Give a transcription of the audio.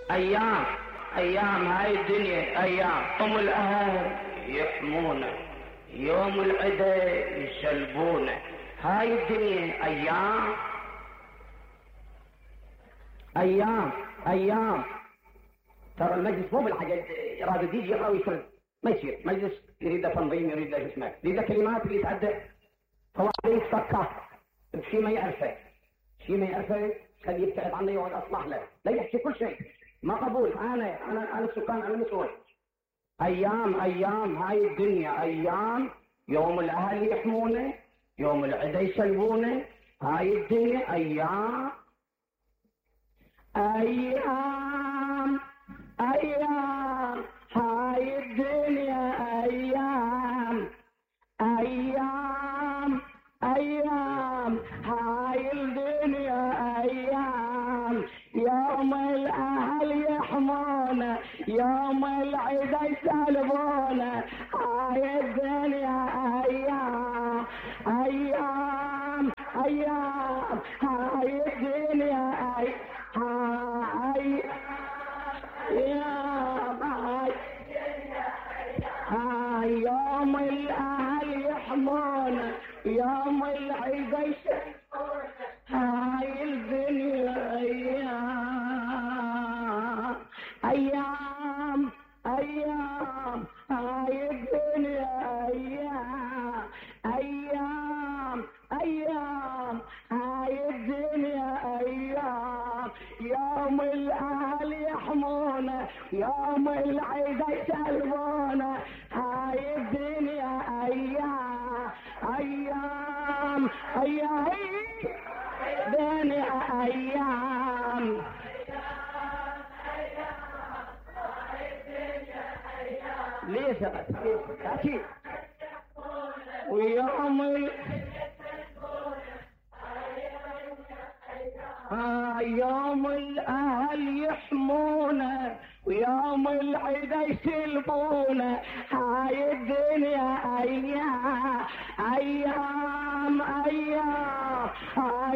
أيام هاي الدنيا أيام. الأهل يحمونا، يوم العدا يسلبونا. هاي الدنيا أيام. ترى المجلس مو بالحاجة يراد يجي يقرأ ويفرد، ما يصير مجلس يريد تنظيم، يريد اسمه، يريد كلمات اللي يتعدى فوائد فكه بشيء ما يعرفه، خليه يبتعد عنه يقعد اصلح له، لا يحكي كل شيء ما قبول. انا السكان، انا المسؤول. ايام هاي الدنيا ايام، يوم الاهل يحمونه، يوم العدا يسلبونه. هاي الدنيا ايام هاي الدنيا ايام هاي الدنيا ايام. يوم الاهل يحمونه، يوم العدا يسلبونه. هاي الدنيا ايام هاي الدنيا يوم الاهل يحمونه، يوم العدا يسلبونه. هاي الدنيا ايام هاي الدنيا ايام هاي الدنيا ايام. يوم الاهل يحمونه، يوم العدا يسلبونه. هاي الدنيا ايام دنيا ايام. ليش اكيد ويوم يوم الاهل يحمونه، ويوم العدا يسلبونه. هاي الدنيا ايام